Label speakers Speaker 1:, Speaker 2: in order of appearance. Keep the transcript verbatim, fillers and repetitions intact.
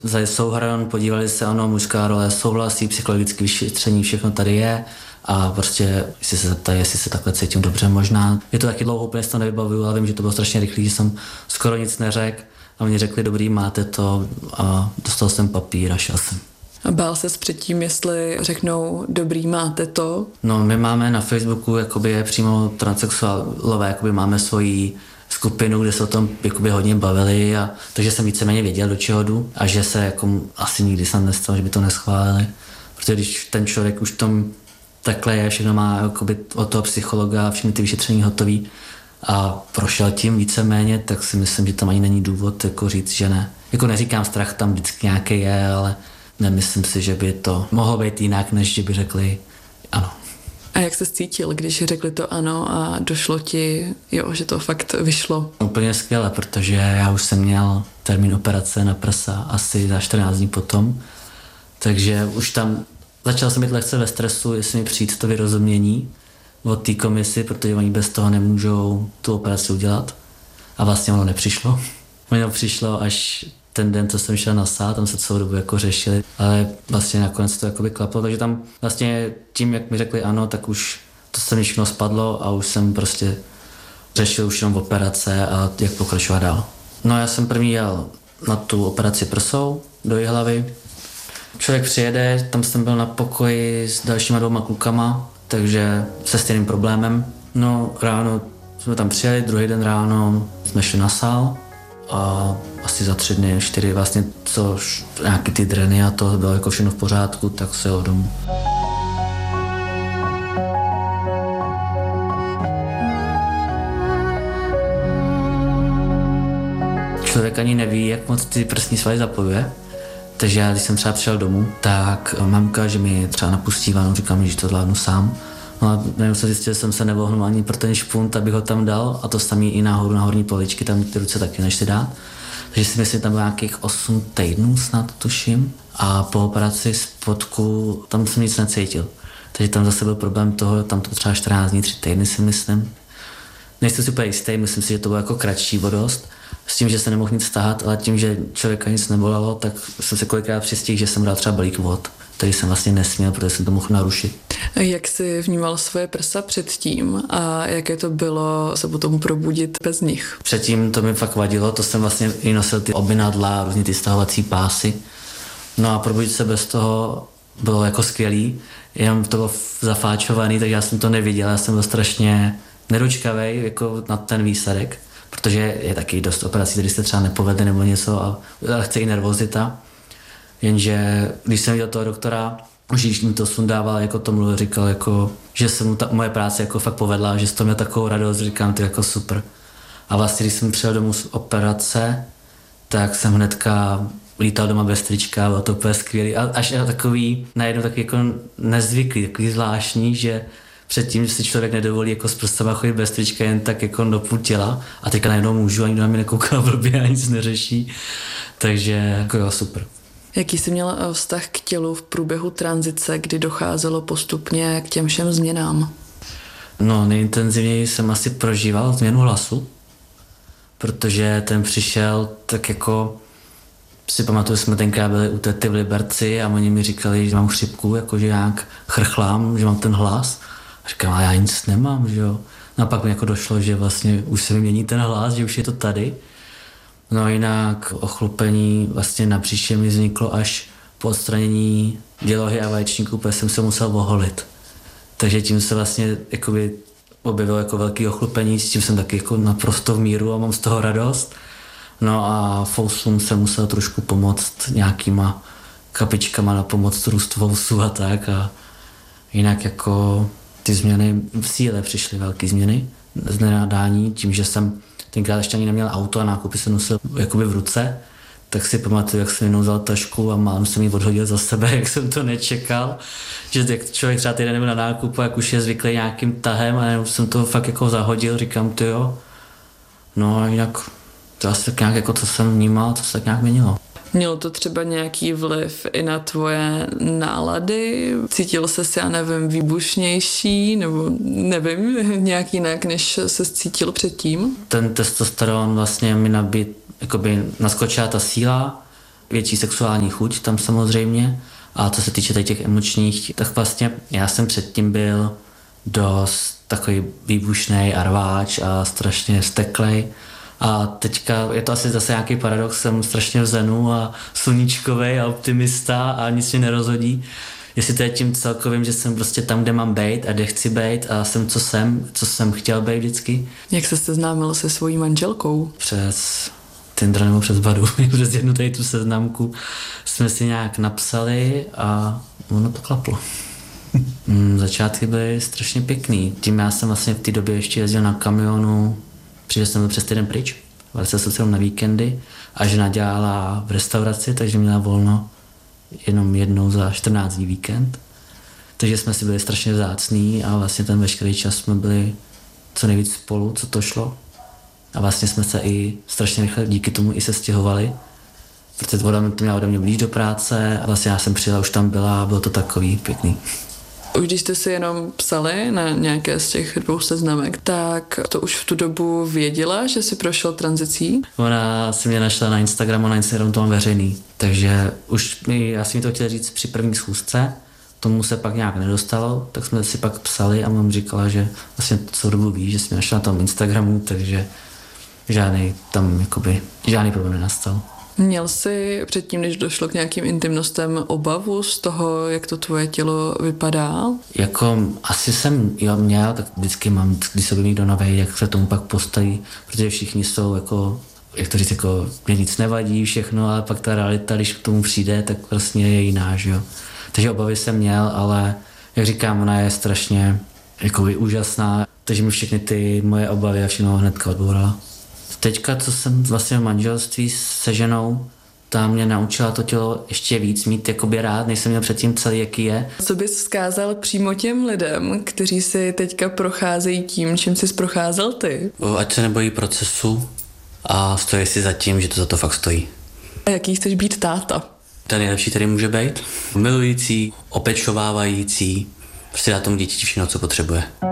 Speaker 1: Vzali souhrn, podívali se, ano, mužská role souhlasí, psychologické vyšetření, všechno tady je a prostě si se zeptají, jestli se takhle cítím dobře možná. Je to taky dlouho, úplně si to nevybavuju, ale vím, že to bylo strašně rychlé, že jsem skoro nic neřekl a oni řekli, dobrý, máte to a dostal jsem papír a šel jsem.
Speaker 2: A bál ses předtím, jestli řeknou, dobrý, máte to?
Speaker 1: No, my máme na Facebooku, jakoby je přímo transsexuálové, jakoby máme svoji skupinu, kde se o tom jakoby hodně bavili, a takže jsem víceméně věděl, do čeho jdu a že se jako asi nikdy jsem nestalo, že by to neschválili. Protože když ten člověk už tom takhle je, všechno má jakoby od toho psychologa, všechny ty vyšetření hotový a prošel tím víceméně, tak si myslím, že tam ani není důvod jako říct, že ne. Jako neříkám, strach tam vždycky nějaký je, ale nemyslím si, že by to mohlo být jinak, než že by řekli ano.
Speaker 2: A jak se cítil, když řekli to ano a došlo ti, jo, že to fakt vyšlo?
Speaker 1: Úplně skvěle, protože já už jsem měl termín operace na prsa asi za čtrnáct dní potom, takže už tam začal jsem být lehce ve stresu, jestli mi přijít to vyrozumění od té komisi, protože oni bez toho nemůžou tu operaci udělat a vlastně ono nepřišlo. Ono přišlo až ten den, co jsem šel na sád, tam se celou dobu jako řešili, ale vlastně nakonec to jakoby klaplo, takže tam vlastně tím, jak mi řekli ano, tak už to se mi všechno spadlo a už jsem prostě řešil už jenom operace a jak pokračovat dál. No já jsem první jel na tu operaci prsou do Jihlavy. Člověk přijede, tam jsem byl na pokoji s dalšíma dvouma klukama, takže se stejným problémem. No ráno jsme tam přijeli, druhý den ráno jsme šli na sál a asi za tři dny, čtyři vlastně, což nějaký ty dreny a to bylo jako všechno v pořádku, tak se jel domů. Člověk ani neví, jak moc ty prsní svaly zapojuje. Takže já, když jsem třeba přišel domů, tak mamka, že mi třeba napustí vanu, říkám, že to zvládnu sám. No a nevím, co zjistil, že jsem se nevohnul ani pro ten špunt, abych ho tam dal, a to samý i nahoru na horní poličky, tam ty ruce taky nešli dát. Takže si myslím, že tam bylo nějakých osm týdnů snad, tuším. A po operaci spodku tam jsem nic necítil. Takže tam zase byl problém toho, tam to třeba čtrnáct dní, tři týdny si myslím. Nejsem si úplně jistý, myslím si, že to bylo jako kratší vodost. S tím, že se nemohl nic stahat, ale tím, že člověka nic nebolelo, tak jsem se kolikrát přistihl, že jsem dal třeba balík vod, který jsem vlastně nesměl, protože jsem to mohl narušit.
Speaker 2: Jak jsi vnímal svoje prsa předtím a jaké to bylo se potom probudit bez nich?
Speaker 1: Předtím to mi fakt vadilo, to jsem vlastně i nosil ty obinadla, různý ty stahovací pásy. No a probudit se bez toho bylo jako skvělý, jenom to bylo zafáčovaný, tak já jsem to neviděl, já jsem byl strašně nedočkavej jako na ten výsledek. Protože je taky dost operací, které se třeba nepovedly nebo něco a chce i nervozita. Jenže když jsem viděl toho doktora, už mi to sundával, jako to mluvil, říkal, jako, že se mu ta moje práce jako fakt povedla, že z toho měl takovou radost, říkám, to je jako super. A vlastně, když jsem přijel domů z operace, tak jsem hnedka lítal doma bez trička, bylo to úplně skvělý. A až takový, najednou takový jako nezvyklý, takový zvláštní, že předtím si člověk nedovolí jako s prstama chodit bez trička jen tak jako do půl těla a teďka najednou můžu, ani do mě nekoukal blbě a nic neřeší, takže jako jo, super.
Speaker 2: Jaký jsi měl vztah k tělu v průběhu tranzice, kdy docházelo postupně k těm všem změnám?
Speaker 1: No nejintenzivněji jsem asi prožíval změnu hlasu, protože ten přišel tak jako, si pamatuju, jsme tenkrát byli u tety v Liberci a oni mi říkali, že mám chřipku, jako že nějak chrchlám, že mám ten hlas. A říkám, ale já nic nemám, že jo. No a pak mi jako došlo, že vlastně už se mi mění ten hlas, že už je to tady. No jinak ochlupení vlastně na příště mi vzniklo až po odstranění dělohy a vaječníků, protože jsem se musel oholit. Takže tím se vlastně jakoby objevilo jako velký ochlupení, s tím jsem taky jako naprosto v míru a mám z toho radost. No a fousům jsem musel trošku pomoct nějakýma kapičkama na pomoc růstu fousů a tak. A jinak jako ty změny v síle přišly, velké změny z nenadání, tím, že jsem tenkrát ještě ani neměl auto a nákupy jsem nosil jakoby v ruce, tak si pamatuju, jak jsem jednou vzal tašku a málem jsem ji odhodil za sebe, jak jsem to nečekal, že jak člověk třeba týden nebyl na nákupu, jak už je zvyklý nějakým tahem a jenom jsem to fakt jako zahodil, říkám, ty jo, no a jinak to asi tak nějak jako to jsem vnímal, to se tak nějak měnilo.
Speaker 2: Mělo to třeba nějaký vliv i na tvoje nálady? Cítil ses, já nevím, výbušnější nebo nevím, nějak jinak, než se cítil předtím?
Speaker 1: Ten testosteron vlastně mi nabít, jakoby naskočila ta síla, větší sexuální chuť tam samozřejmě. A co se týče tady těch emočních, tak vlastně já jsem předtím byl dost takový výbušnej a rváč a strašně steklej. A teďka je to asi zase nějaký paradox, jsem strašně v zenu a sluníčkovej a optimista a nic mě nerozhodí. Jestli to je tím celkovým, že jsem prostě tam, kde mám být a kde chci být a jsem, co jsem, co jsem chtěl být vždycky.
Speaker 2: Jak se seznámil se svojí manželkou?
Speaker 1: Přes Tinder nebo přes Badu, přes jednu tady tu seznamku jsme si nějak napsali a ono to klaplo. mm, začátky byly strašně pěkný. Tím já jsem vlastně v té době ještě jezdil na kamionu, protože jsem byl přes týden pryč, vlastně se jenom na víkendy a žena dělala v restauraci, takže měla volno jenom jednou za čtrnáct dní víkend. Takže jsme si byli strašně vzácní a vlastně ten veškerý čas jsme byli co nejvíc spolu, co to šlo. A vlastně jsme se i strašně rychle díky tomu i se stěhovali, protože voda to měla ode mě blíž do práce a vlastně já jsem přijela, už tam byla a bylo to takový pěkný.
Speaker 2: Už když jste si jenom psali na nějaké z těch dvou seznamek, tak to už v tu dobu věděla, že si prošel tranzicí?
Speaker 1: Ona si mě našla na Instagramu, na Instagramu to mám veřejný, takže už mi, já jsem mi to chtěl říct při první schůzce, tomu se pak nějak nedostalo, tak jsme si pak psali a mám říkala, že vlastně celou dobu ví, že jsem mě našla na tom Instagramu, takže žádný tam jakoby, žádný problém nenastal.
Speaker 2: Měl jsi předtím, než došlo k nějakým intimnostem, obavu z toho, jak to tvoje tělo vypadá?
Speaker 1: Jako asi jsem jo, měl, tak vždycky mám, když se byl někdo novej, jak se tomu pak postaví, protože všichni jsou jako, jak to říct, jako mě nic nevadí, všechno, ale pak ta realita, když k tomu přijde, tak vlastně je jiná, že jo. Takže obavy jsem měl, ale jak říkám, ona je strašně jakoby úžasná, takže mi všechny ty moje obavy a všechno hnedka odbourala. Teďka, co jsem vlastně v manželství se ženou, ta mě naučila to tělo ještě víc mít jakoby rád, než jsem měl předtím celý, jaký je.
Speaker 2: Co bys vzkázal přímo těm lidem, kteří si teďka procházejí tím, čím jsi procházel ty?
Speaker 1: Ať se nebojí procesu a stojí si za tím, že to za to fakt stojí.
Speaker 2: A jaký chceš být táta?
Speaker 1: Ten nejlepší, který může být. Milující, opečovávající, prostě dá tomu dítěti všechno, co potřebuje.